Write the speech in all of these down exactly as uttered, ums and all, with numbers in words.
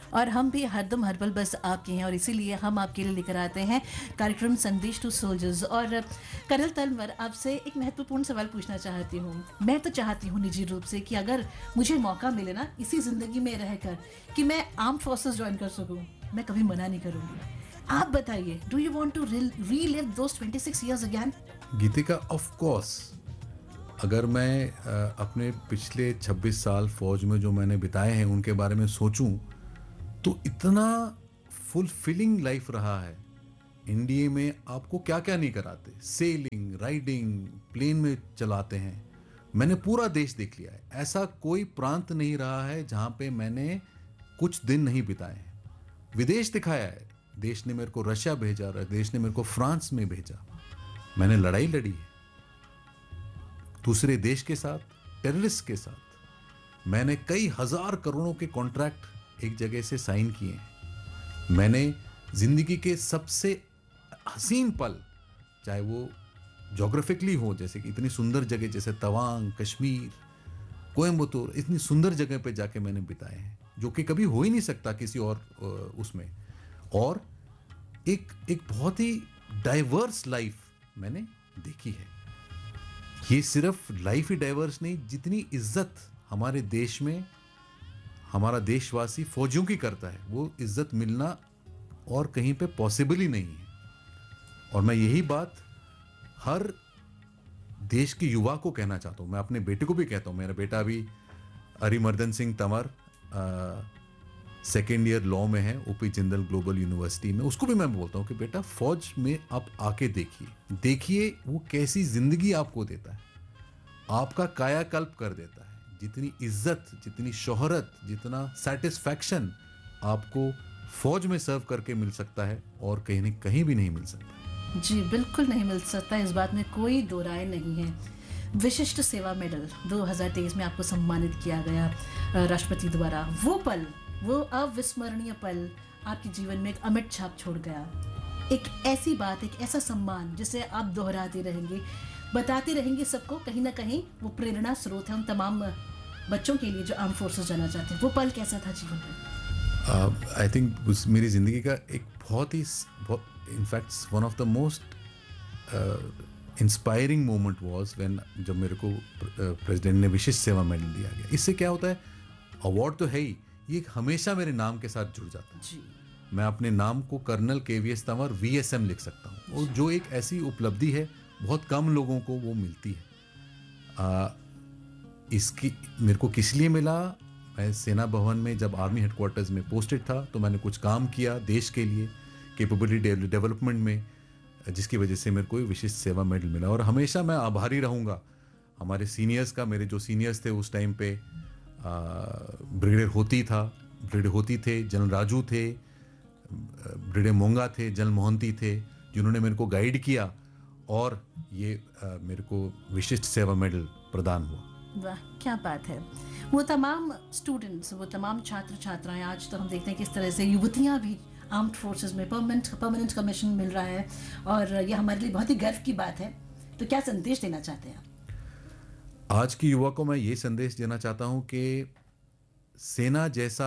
और हम भी हरदम हर पल बस आपके हैं और इसीलिए हम आपके लिए लेकर आते हैं कार्यक्रम संदेश टू सोल्जर्स। और कर्नल तलवर, आपसे एक महत्वपूर्ण सवाल पूछना चाहती हूँ। मैं तो चाहती हूँ निजी रूप से कि अगर मुझे मौका मिले ना इसी ज़िंदगी में रहकर कि मैं आर्म फोर्सेस ज्वाइन कर सकूँ, मैं कभी मना नहीं करूँगी। आप बताइए, do you want to relive those twenty six years again? Geetika, of course. अगर मैं अ, अपने पिछले छब्बीस साल फौज में जो मैंने बिताए हैं उनके बारे में सोचूं तो इतना फुलफिलिंग लाइफ रहा है। इंडिया में आपको क्या क्या नहीं कराते, सेलिंग, राइडिंग, प्लेन में चलाते हैं। मैंने पूरा देश देख लिया है। ऐसा कोई प्रांत नहीं रहा है जहां पे मैंने कुछ दिन नहीं बिताए हैं। विदेश दिखाया है। देश ने मेरे को रशिया भेजा, देश ने मेरे को फ्रांस में भेजा। मैंने लड़ाई लड़ी है दूसरे देश के साथ, टेररिस्ट के साथ। मैंने कई हजार करोड़ों के कॉन्ट्रैक्ट एक जगह से साइन किए हैं। मैंने जिंदगी के सबसे हसीन पल, चाहे वो जोग्राफिकली हो, जैसे कि इतनी सुंदर जगह जैसे तवांग, कश्मीर, कोयम्बतूर, इतनी सुंदर जगह पे जाके मैंने बिताए हैं जो कि कभी हो ही नहीं सकता किसी और उसमें। और एक एक बहुत ही डाइवर्स लाइफ मैंने देखी है। ये सिर्फ लाइफ ही डाइवर्स नहीं, जितनी इज्जत हमारे देश में हमारा देशवासी फौजियों की करता है वो इज्जत मिलना और कहीं पे पॉसिबल ही नहीं है। और मैं यही बात हर देश के युवा को कहना चाहता हूँ। मैं अपने बेटे को भी कहता हूँ। मेरा बेटा अभी Arimardan Singh Tanwar second year law में है ओपी जिंदल ग्लोबल यूनिवर्सिटी में। उसको भी मैं बोलता हूँ कि बेटा फौज में आप आके देखिए देखिए वो कैसी जिंदगी आपको देता है, आपका कायाकल्प कर देता है। जितनी इज्जत, जितनी शोहरत, जितना सेटिस्फैक्शन आपको फौज में सर्व करके मिल सकता है और कहीं नहीं कहीं भी नहीं मिल सकता। जी बिल्कुल नहीं मिल सकता, इस बात में कोई दो राय नहीं है। विशिष्ट सेवा मेडल दो हज़ार तेईस में आपको सम्मानित किया गया राष्ट्रपति द्वारा। वो पल, वो अविस्मरणीय पल आपके जीवन में एक अमिट छाप छोड़ गया। एक ऐसी बात, एक ऐसा सम्मान जिसे आप दोहराते रहेंगे, बताते रहेंगे सबको। कहीं ना कहीं वो प्रेरणा स्रोत है उन तमाम बच्चों के लिए जो आर्म फोर्सेस जाना चाहते हैं। वो पल कैसा था जीवन में? आई थिंक मेरी ज़िंदगी का एक बहुत ही, in fact one of the most inspiring moment was when, जब मेरे को प्रेसिडेंट ने विशिष्ट सेवा मेडल दिया गया। इससे क्या होता है, अवार्ड तो है ही, ये हमेशा मेरे नाम के साथ जुड़ जाता है जी। मैं अपने नाम को कर्नल के V S Tanwar V S M लिख सकता हूँ, और जो एक ऐसी उपलब्धि है बहुत कम लोगों को वो मिलती है। आ, इसकी मेरे को किस लिए मिला? मैं सेना भवन में जब आर्मी हेडक्वार्टर्स में पोस्टेड था तो मैंने कुछ काम किया देश के लिए, कैपेबिलिटी डेवलपमेंट में, जिसकी वजह से मेरे को विशिष्ट सेवा मेडल मिला। और हमेशा मैं आभारी रहूँगा हमारे सीनियर्स का। मेरे जो सीनियर्स थे उस टाइम पे, ब्रिगेडियर होती था ब्रिगेडियर होती थे जनरल राजू थे, ब्रिगेडियर मोंगा थे, जनरल मोहंती थे, जिन्होंने मेरे को गाइड किया और ये आ, मेरे को विशिष्ट सेवा मेडल प्रदान हुआ। वाह, क्या बात है। वो तमाम स्टूडेंट्स, वो तमाम छात्र छात्राएं, आज तो हम देखते हैं किस तरह से युवतियां भी आर्म्ड फोर्सेस में परमानेंट परमानेंट कमीशन मिल रहा है, और ये हमारे लिए बहुत ही गर्व की बात है। तो क्या संदेश देना चाहते हैं आप? आज की युवा को मैं ये संदेश देना चाहता हूँ कि सेना जैसा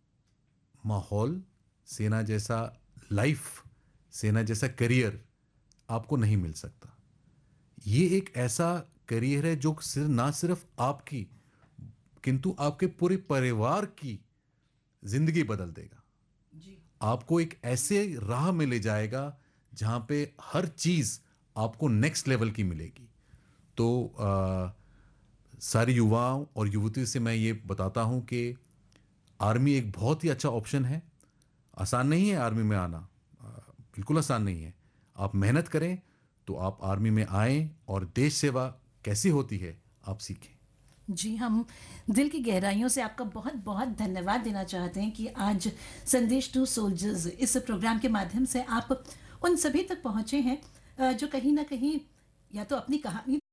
माहौल, सेना जैसा लाइफ, सेना जैसा करियर आपको नहीं मिल सकता। ये एक ऐसा करियर है जो सिर्फ ना सिर्फ आपकी किंतु आपके पूरे परिवार की जिंदगी बदल देगा जी। आपको एक ऐसे राह में ले जाएगा जहां पे हर चीज आपको नेक्स्ट लेवल की मिलेगी। तो आ, सारी युवाओं और युवतियों से मैं ये बताता हूं कि आर्मी एक बहुत ही अच्छा ऑप्शन है। आसान नहीं है आर्मी में आना, बिल्कुल आसान नहीं है। आप मेहनत करें तो आप आर्मी में आएं और देश सेवा कैसी होती है आप सीखें। जी, हम दिल की गहराइयों से आपका बहुत बहुत धन्यवाद देना चाहते हैं कि आज संदेश टू सोल्जर्स इस प्रोग्राम के माध्यम से आप उन सभी तक पहुंचे हैं जो कहीं ना कहीं या तो अपनी कहानी